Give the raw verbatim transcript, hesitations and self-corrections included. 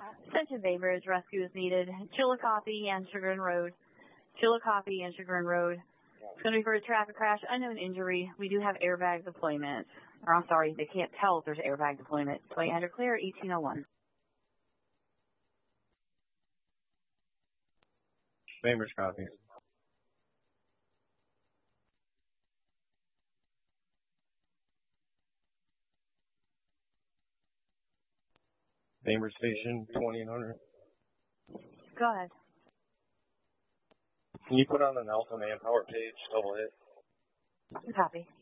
Attention Bay Bridge, rescue is needed. Chillicothe and Chagrin Road. Chillicothe and Chagrin Road. It's going to be for a traffic crash, unknown injury. We do have airbag deployment. Or I'm sorry, they can't tell if there's airbag deployment. Play under clear, eighteen oh one. Bainbridge copies. Bainbridge Station, twenty-eight hundred. Go ahead. Can you put on an Alpha Manpower page, double hit? Copy.